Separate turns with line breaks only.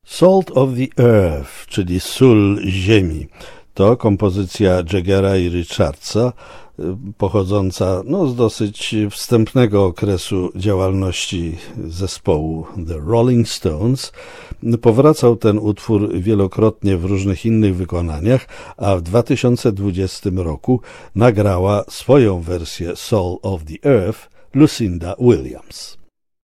Salt of the Earth, czyli sól ziemi, to kompozycja Jaggera i Richardsa, pochodząca z dosyć wstępnego okresu działalności zespołu The Rolling Stones. Powracał ten utwór wielokrotnie w różnych innych wykonaniach, a w 2020 roku nagrała swoją wersję Soul of the Earth Lucinda Williams.